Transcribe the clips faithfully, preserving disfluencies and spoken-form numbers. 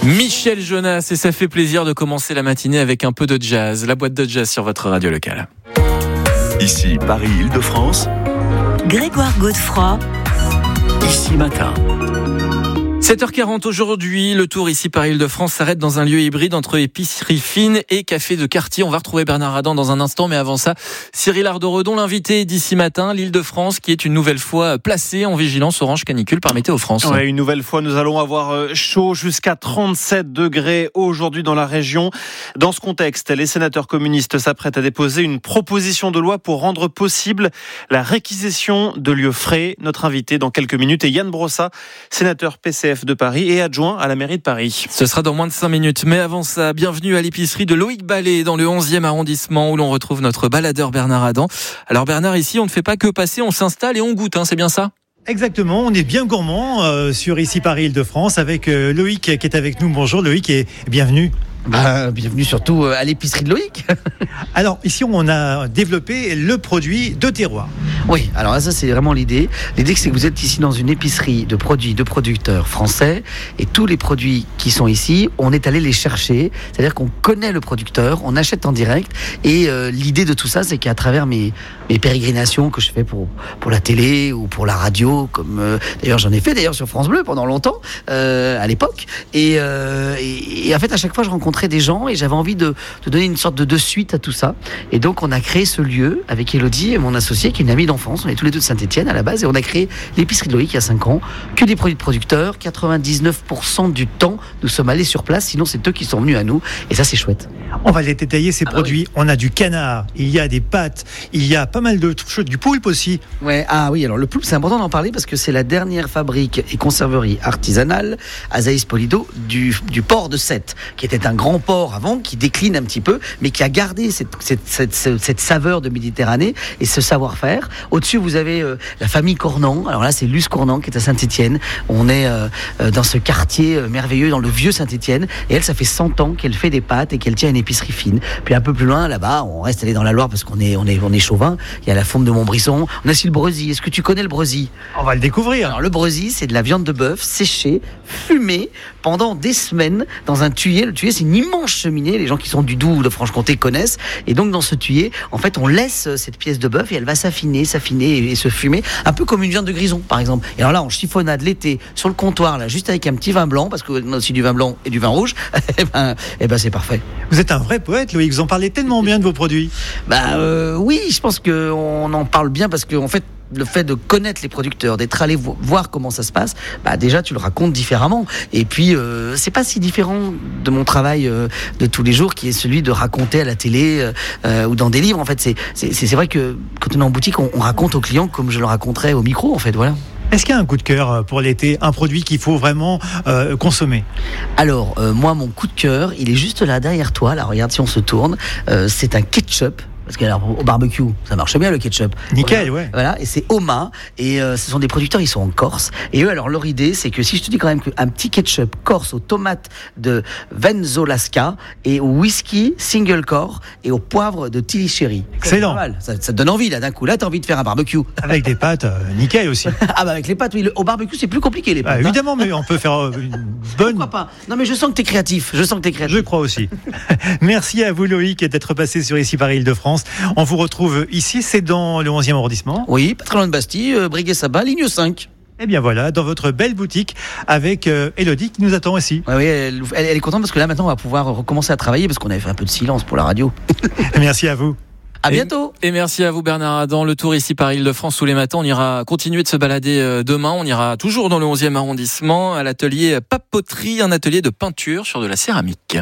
Michel Jonas, et ça fait plaisir de commencer la matinée avec un peu de jazz. La boîte de jazz sur votre radio locale. Ici Paris-Île-de-France. Grégoire Godefroy. Ici Matin. sept heures quarante aujourd'hui, le tour ici par Île-de-France s'arrête dans un lieu hybride entre épicerie fine et café de quartier. On va retrouver Bernard Adam dans un instant, mais avant ça, Cyril Ardo-Redon, l'invité d'ici matin, l'Île-de-France, qui est une nouvelle fois placée en vigilance orange canicule par Météo France. Ouais, une nouvelle fois, nous allons avoir chaud jusqu'à trente-sept degrés aujourd'hui dans la région. Dans ce contexte, les sénateurs communistes s'apprêtent à déposer une proposition de loi pour rendre possible la réquisition de lieux frais. Notre invité dans quelques minutes est Yann Brossa, sénateur P C F de Paris et adjoint à la mairie de Paris. Ce sera dans moins de cinq minutes. Mais avant ça, bienvenue à l'épicerie de Loïc Ballet dans le onzième arrondissement où l'on retrouve notre baladeur Bernard Adam. Alors Bernard, ici, on ne fait pas que passer, on s'installe et on goûte, hein, c'est bien ça ? Exactement, on est bien gourmand euh, sur ici Paris-Île-de-France avec euh, Loïc qui est avec nous. Bonjour Loïc et bienvenue. Bah, bienvenue surtout à l'épicerie de Loïc. Alors ici on a développé le produit de terroir. Oui, alors ça c'est vraiment l'idée. L'idée c'est que vous êtes ici dans une épicerie de produits de producteurs français et tous les produits qui sont ici, on est allé les chercher. C'est-à-dire qu'on connaît le producteur, on achète en direct et euh, l'idée de tout ça c'est qu'à travers mes, mes pérégrinations que je fais pour, pour la télé ou pour la radio, comme euh, d'ailleurs j'en ai fait d'ailleurs sur France Bleu pendant longtemps euh, à l'époque et, euh, et, et en fait à chaque fois je rencontre des gens et j'avais envie de, de donner une sorte de, de suite à tout ça et donc on a créé ce lieu avec Elodie, mon associé qui est une amie d'enfance, on est tous les deux de Saint-Etienne à la base et on a créé l'épicerie de Loïc il y a cinq ans, que des produits de producteurs, quatre-vingt-dix-neuf pour cent du temps nous sommes allés sur place, sinon c'est eux qui sont venus à nous et ça c'est chouette. On va les détailler ces ah produits, bah oui. On a du canard, il y a des pâtes, il y a pas mal de choses, du poulpe aussi. Ouais, ah oui, alors le poulpe c'est important d'en parler parce que c'est la dernière fabrique et conserverie artisanale Azaïs Polido du, du port de Sète qui était un grand port avant qui décline un petit peu, mais qui a gardé cette, cette, cette, cette, cette saveur de Méditerranée et ce savoir-faire. Au-dessus, vous avez euh, la famille Cornan. Alors là, c'est Luce Cornan qui est à Saint-Etienne. On est euh, dans ce quartier euh, merveilleux, dans le vieux Saint-Etienne. Et elle, ça fait cent ans qu'elle fait des pâtes et qu'elle tient une épicerie fine. Puis un peu plus loin, là-bas, on reste allé dans la Loire parce qu'on est, on est, on est chauvin. Il y a la Fonte de Montbrisson. On a aussi le Bresil. Est-ce que tu connais le Bresil ? On va le découvrir. Alors le Bresil, c'est de la viande de bœuf séchée, fumée pendant des semaines dans un tuyé. Le tuyé, c'est une immense cheminée, les gens qui sont du Doubs ou de Franche-Comté connaissent, et donc dans ce tuyé, en fait, on laisse cette pièce de bœuf et elle va s'affiner, s'affiner et, et se fumer, un peu comme une viande de grison, par exemple. Et alors là, on chiffonnade l'été sur le comptoir, là, juste avec un petit vin blanc, parce qu'on a aussi du vin blanc et du vin rouge, et ben, et ben c'est parfait. Vous êtes un vrai poète, Loïc, vous en parlez tellement bien de vos produits. Bah euh, oui, je pense qu'on en parle bien parce qu'en fait, le fait de connaître les producteurs, d'être allé vo- voir comment ça se passe, bah déjà tu le racontes différemment. Et puis euh, c'est pas si différent de mon travail euh, de tous les jours, qui est celui de raconter à la télé euh, ou dans des livres. En fait, c'est, c'est, c'est vrai que quand on est en boutique, on, on raconte aux clients comme je le raconterais au micro. En fait, voilà. Est-ce qu'il y a un coup de cœur pour l'été, un produit qu'il faut vraiment euh, consommer ? Alors euh, moi, mon coup de cœur, il est juste là derrière toi. Là, regarde si on se tourne. Euh, c'est un ketchup. Parce que alors, au barbecue, ça marche bien le ketchup. Nickel, voilà. ouais. Voilà, et c'est Oma, et euh, ce sont des producteurs, ils sont en Corse. Et eux, alors leur idée, c'est que si je te dis quand même qu'un petit ketchup corse aux tomates de Venzolasca et au whisky single core et au poivre de Tillichéry. Excellent. Ça, ça te donne envie là d'un coup. Là, t'as envie de faire un barbecue. Avec des pâtes, euh, nickel aussi. Ah bah avec les pâtes, oui. Le, au barbecue, c'est plus compliqué les pâtes. Ah, évidemment, mais on peut faire euh, une bonne. Pourquoi pas ? Non mais je sens que t'es créatif. Je sens que t'es créatif. Je crois aussi. Merci à vous Loïc d'être passé sur ici Paris-Île-de-France. On vous retrouve ici, c'est dans le onzième arrondissement. Oui, pas très loin de Bastille, euh, Breguet-Sabat, ligne cinq. Et bien voilà, dans votre belle boutique avec euh, Elodie qui nous attend aussi. Ouais, oui, elle, elle, elle est contente parce que là maintenant on va pouvoir recommencer à travailler parce qu'on avait fait un peu de silence pour la radio. Merci à vous. À bientôt. Et, et merci à vous Bernard Adam. Le tour ici par Île-de-France tous les matins. On ira continuer de se balader demain. On ira toujours dans le onzième arrondissement à l'atelier Papoterie, un atelier de peinture sur de la céramique.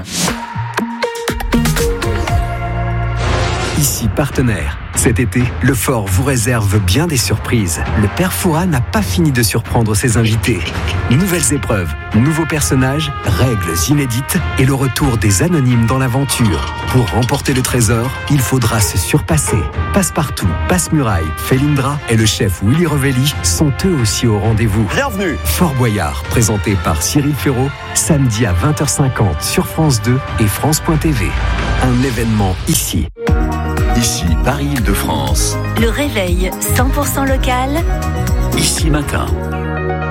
Ici Partenaire. Cet été, le Fort vous réserve bien des surprises. Le Père Fouras n'a pas fini de surprendre ses invités. Nouvelles épreuves, nouveaux personnages, règles inédites et le retour des anonymes dans l'aventure. Pour remporter le trésor, il faudra se surpasser. Passepartout, Passe-Muraille, Felindra et le chef Willy Revelli sont eux aussi au rendez-vous. Bienvenue. Fort Boyard, présenté par Cyril Ferraud, samedi à vingt heures cinquante sur France deux et France point T V. Un événement ici. Ici Paris-Île-de-France. Le réveil cent pour cent local. Ici Matin.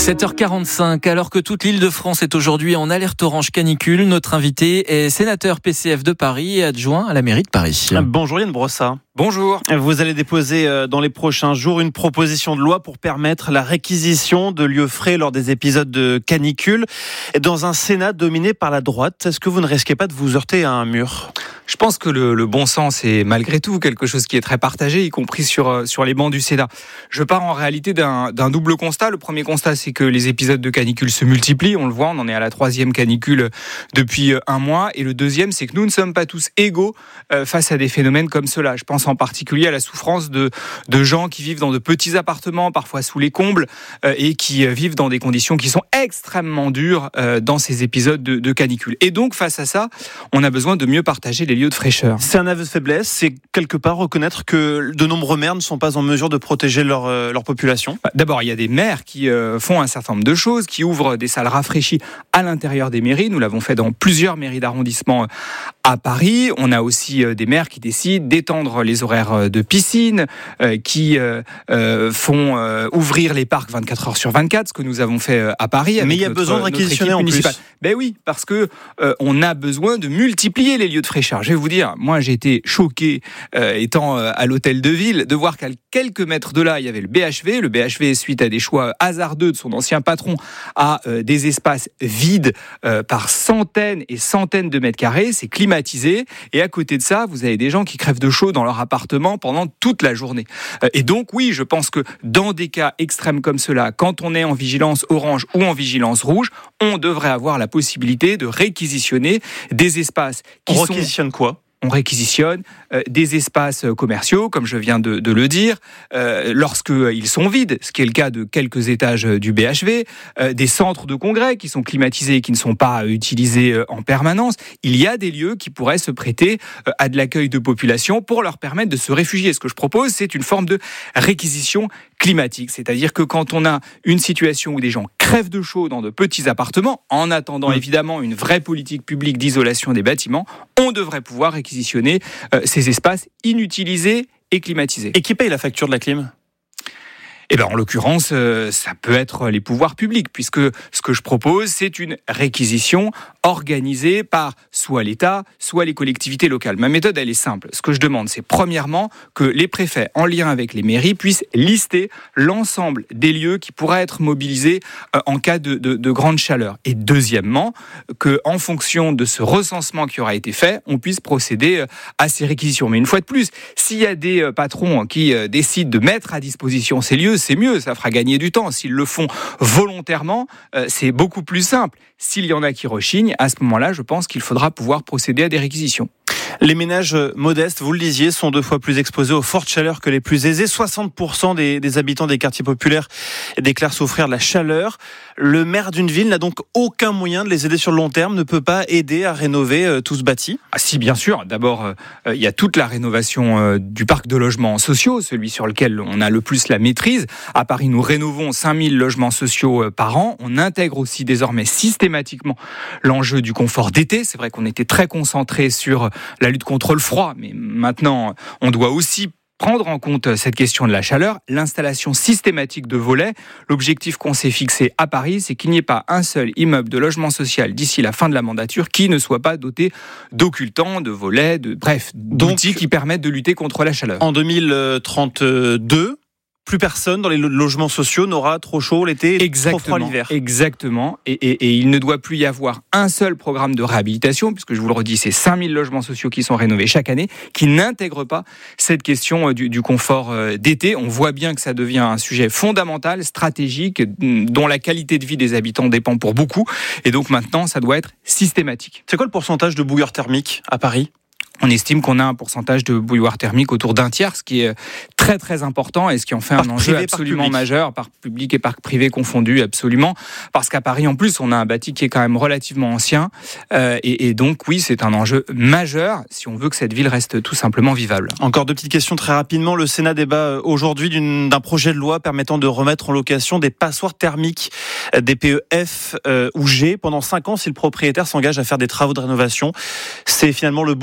sept heures quarante-cinq, alors que toute l'île de France est aujourd'hui en alerte orange canicule, notre invité est sénateur P C F de Paris et adjoint à la mairie de Paris. Bonjour Yann Brossat. Bonjour. Vous allez déposer dans les prochains jours une proposition de loi pour permettre la réquisition de lieux frais lors des épisodes de canicule dans un Sénat dominé par la droite. Est-ce que vous ne risquez pas de vous heurter à un mur ? Je pense que le, le bon sens est malgré tout quelque chose qui est très partagé, y compris sur, sur les bancs du Sénat. Je pars en réalité d'un, d'un double constat. Le premier constat, c'est que les épisodes de canicule se multiplient. On le voit, on en est à la troisième canicule depuis un mois. Et le deuxième, c'est que nous ne sommes pas tous égaux face à des phénomènes comme cela. Je pense en particulier à la souffrance de, de gens qui vivent dans de petits appartements, parfois sous les combles, et qui vivent dans des conditions qui sont extrêmement dures dans ces épisodes de, de canicule. Et donc, face à ça, on a besoin de mieux partager les lieux de fraîcheur. C'est un aveu de faiblesse, c'est quelque part reconnaître que de nombreux maires ne sont pas en mesure de protéger leur, euh, leur population. D'abord, il y a des maires qui euh, font un certain nombre de choses, qui ouvrent des salles rafraîchies à l'intérieur des mairies. Nous l'avons fait dans plusieurs mairies d'arrondissement à Paris. On a aussi euh, des maires qui décident d'étendre les horaires de piscine, euh, qui euh, euh, font euh, ouvrir les parcs vingt-quatre heures sur vingt-quatre, ce que nous avons fait à Paris. Mais il y a notre, besoin de réquisitionner en plus. Ben oui, parce que euh, on a besoin de multiplier les lieux de fraîcheur. Je vais vous dire, moi j'ai été choqué, euh, étant euh, à l'hôtel de ville, de voir qu'à quelques mètres de là, il y avait le B H V. Le B H V, suite à des choix hasardeux de son ancien patron, a euh, des espaces vides euh, par centaines et centaines de mètres carrés. C'est climatisé. Et à côté de ça, vous avez des gens qui crèvent de chaud dans leur appartement pendant toute la journée. Euh, et donc, oui, je pense que dans des cas extrêmes comme cela, quand on est en vigilance orange ou en vigilance rouge, on devrait avoir la possibilité de réquisitionner des espaces qui on sont... réquisitionne quoi ? On réquisitionne euh, des espaces commerciaux, comme je viens de, de le dire, euh, lorsqu'ils sont vides, ce qui est le cas de quelques étages du B H V, euh, des centres de congrès qui sont climatisés et qui ne sont pas utilisés euh, en permanence. Il y a des lieux qui pourraient se prêter euh, à de l'accueil de population pour leur permettre de se réfugier. Ce que je propose, c'est une forme de réquisition climatique, c'est-à-dire que quand on a une situation où des gens crèvent de chaud dans de petits appartements, en attendant mmh. évidemment une vraie politique publique d'isolation des bâtiments, on devrait pouvoir réquisitionner euh, ces espaces inutilisés et climatisés. Et qui paye la facture de la clim ? Eh ben, en l'occurrence, euh, ça peut être les pouvoirs publics, puisque ce que je propose, c'est une réquisition organisée par soit l'État, soit les collectivités locales. Ma méthode, elle est simple. Ce que je demande, c'est premièrement que les préfets, en lien avec les mairies, puissent lister l'ensemble des lieux qui pourraient être mobilisés euh, en cas de, de, de grande chaleur. Et deuxièmement, que en fonction de ce recensement qui aura été fait, on puisse procéder euh, à ces réquisitions. Mais une fois de plus, s'il y a des euh, patrons qui euh, décident de mettre à disposition ces lieux, c'est mieux, ça fera gagner du temps. S'ils le font volontairement, euh, c'est beaucoup plus simple. S'il y en a qui rechignent, à ce moment-là, je pense qu'il faudra pouvoir procéder à des réquisitions. Les ménages modestes, vous le disiez, sont deux fois plus exposés aux fortes chaleurs que les plus aisés. soixante pour cent des, des habitants des quartiers populaires déclarent souffrir de la chaleur. Le maire d'une ville n'a donc aucun moyen de les aider sur le long terme, ne peut pas aider à rénover euh, tout ce bâti. Ah si, bien sûr. D'abord, euh, il y a toute la rénovation euh, du parc de logements sociaux, celui sur lequel on a le plus la maîtrise. À Paris, nous rénovons cinq mille logements sociaux euh, par an. On intègre aussi désormais systématiquement l'enjeu du confort d'été. C'est vrai qu'on était très concentré sur la lutte contre le froid, mais maintenant, on doit aussi prendre en compte cette question de la chaleur, l'installation systématique de volets. L'objectif qu'on s'est fixé à Paris, c'est qu'il n'y ait pas un seul immeuble de logement social d'ici la fin de la mandature qui ne soit pas doté d'occultants, de volets, de bref, d'outils qui permettent de lutter contre la chaleur. En deux mille trente-deux, plus personne dans les logements sociaux n'aura trop chaud l'été et trop froid l'hiver. Exactement. Et, et, et il ne doit plus y avoir un seul programme de réhabilitation, puisque je vous le redis, c'est cinq mille logements sociaux qui sont rénovés chaque année, qui n'intègrent pas cette question du, du confort d'été. On voit bien que ça devient un sujet fondamental, stratégique, dont la qualité de vie des habitants dépend pour beaucoup. Et donc maintenant, ça doit être systématique. C'est quoi le pourcentage de bouilleurs thermiques à Paris ? On estime qu'on a un pourcentage de bouilloire thermique autour d'un tiers, ce qui est très très important et ce qui en fait parc un enjeu privé, absolument majeur, parc public et parc privé confondus, absolument. Parce qu'à Paris, en plus, on a un bâti qui est quand même relativement ancien. Euh, et, et donc, oui, c'est un enjeu majeur si on veut que cette ville reste tout simplement vivable. Encore deux petites questions très rapidement. Le Sénat débat aujourd'hui d'une, d'un projet de loi permettant de remettre en location des passoires thermiques, des P E F euh, ou G, pendant cinq ans si le propriétaire s'engage à faire des travaux de rénovation. C'est finalement le bon compromis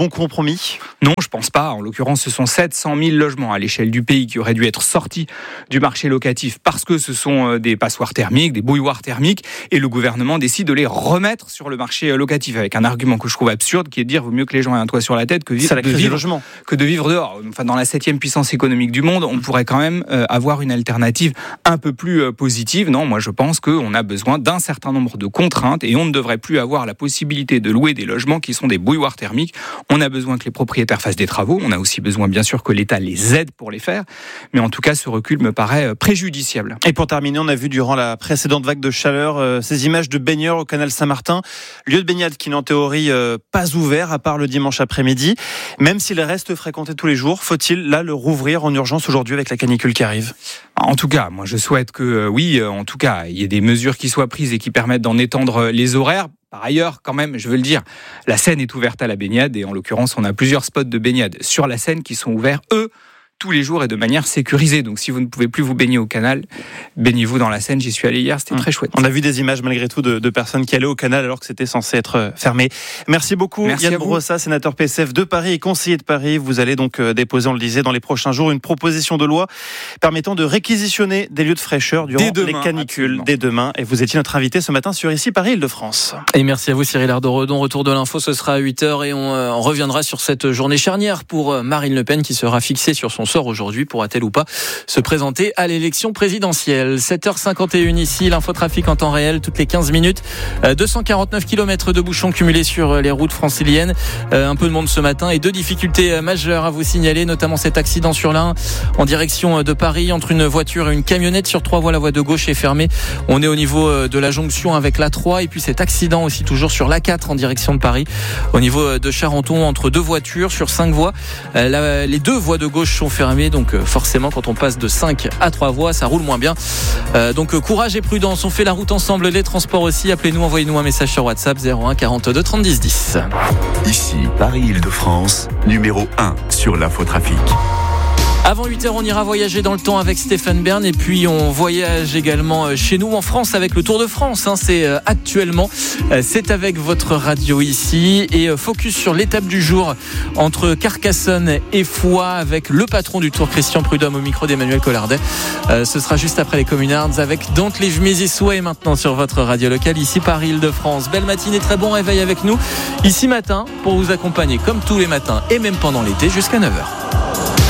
promis ? Non, je pense pas. En l'occurrence, ce sont sept cent mille logements à l'échelle du pays qui auraient dû être sortis du marché locatif parce que ce sont des passoires thermiques, des bouilloires thermiques, et le gouvernement décide de les remettre sur le marché locatif avec un argument que je trouve absurde, qui est de dire vaut mieux que les gens aient un toit sur la tête que, vivre, la de, vivre, que de vivre dehors. Enfin, dans la septième puissance économique du monde, on pourrait quand même euh, avoir une alternative un peu plus euh, positive. Non, moi je pense qu'on a besoin d'un certain nombre de contraintes et on ne devrait plus avoir la possibilité de louer des logements qui sont des bouilloires thermiques. On a besoin que les propriétaires fassent des travaux. On a aussi besoin, bien sûr, que l'État les aide pour les faire. Mais en tout cas, ce recul me paraît préjudiciable. Et pour terminer, on a vu durant la précédente vague de chaleur euh, ces images de baigneurs au canal Saint-Martin, lieu de baignade qui n'est en théorie euh, pas ouvert à part le dimanche après-midi. Même s'il reste fréquenté tous les jours, faut-il là le rouvrir en urgence aujourd'hui avec la canicule qui arrive ? En tout cas, moi je souhaite que, euh, oui, euh, en tout cas, il y ait des mesures qui soient prises et qui permettent d'en étendre les horaires. Par ailleurs, quand même, je veux le dire, la Seine est ouverte à la baignade et en l'occurrence, on a plusieurs spots de baignade sur la Seine qui sont ouverts, eux, tous les jours et de manière sécurisée. Donc si vous ne pouvez plus vous baigner au canal, baignez-vous dans la Seine. J'y suis allé hier, c'était mmh. très chouette. On a vu des images malgré tout de, de personnes qui allaient au canal alors que c'était censé être fermé. Merci beaucoup Merci Yann Brossat, sénateur P S F de Paris et conseiller de Paris. Vous allez donc déposer, on le disait, dans les prochains jours, une proposition de loi permettant de réquisitionner des lieux de fraîcheur durant demain, les canicules absolument. Dès demain. Et vous étiez notre invité ce matin sur Ici Paris Île-de-France. Et merci à vous Cyril Ardo-Redon. Retour de l'info, ce sera à huit heures et on, euh, on reviendra sur cette journée charnière pour Marine Le Pen qui sera fixée sur son sort aujourd'hui. Pourra-t-elle ou pas se présenter à l'élection présidentielle ? sept heures cinquante et une ici, l'infotrafic en temps réel toutes les quinze minutes. deux cent quarante-neuf kilomètres de bouchons cumulés sur les routes franciliennes. Un peu de monde ce matin et deux difficultés majeures à vous signaler, notamment cet accident sur l'Ain en direction de Paris entre une voiture et une camionnette sur trois voies. La voie de gauche est fermée. On est au niveau de la jonction avec l'A trois et puis cet accident aussi toujours sur l'A quatre en direction de Paris au niveau de Charenton entre deux voitures sur cinq voies. Les deux voies de gauche sont fermées, donc forcément quand on passe de cinq à trois voies ça roule moins bien, euh, donc courage et prudence. On fait la route ensemble, les transports aussi. Appelez-nous, envoyez-nous un message sur WhatsApp zéro un quarante-deux trente dix dix. Ici Paris Île-de-France, numéro un sur l'infotrafic. Avant huit heures, on ira voyager dans le temps avec Stéphane Bern et puis on voyage également chez nous en France avec le Tour de France. Hein, c'est actuellement, c'est avec votre radio ici et focus sur l'étape du jour entre Carcassonne et Foix avec le patron du Tour Christian Prudhomme au micro d'Emmanuel Collardet. Euh, ce sera juste après les Communards avec Don't Leave Me This Way maintenant sur votre radio locale ici Paris Île-de-France. Belle matinée, très bon réveil avec nous ici matin pour vous accompagner comme tous les matins et même pendant l'été jusqu'à neuf heures.